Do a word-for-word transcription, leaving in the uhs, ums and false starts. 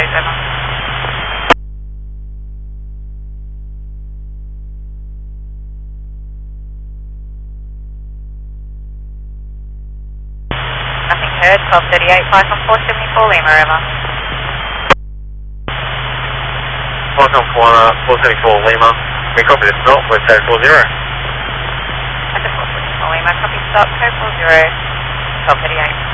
code over. Nothing heard, twelve thirty-eight, five one four seventy-four Lima, over. five one four, uh, four seventy-four Lima, we copy the stop, we're code four zero. That's a four seventy-four Lima, copy stop, code four zero, twelve thirty-eight.